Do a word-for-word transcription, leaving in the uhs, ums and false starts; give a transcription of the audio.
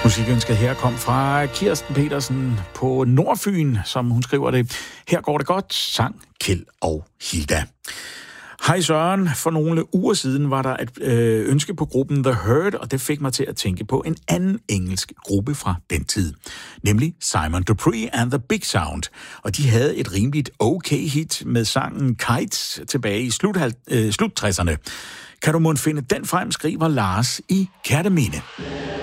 Musikønsket her kom fra Kirsten Petersen på Nordfyn, som hun skriver det. Her går det godt, sang Kjeld og Hilda. Hej Søren, for nogle uger siden var der et øh, ønske på gruppen The Hurt, og det fik mig til at tænke på en anden engelsk gruppe fra den tid, nemlig Simon Dupree and the Big Sound. Og de havde et rimeligt okay hit med sangen Kites tilbage i slut, øh, slut tresserne. Kan du måtte finde den frem, skriver Lars i Kerteminde.